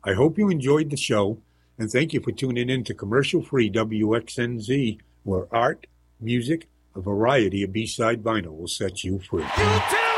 I hope you enjoyed the show, and thank you for tuning in to commercial-free WXNZ, where art, music, a variety of B-side vinyl will set you free. You tell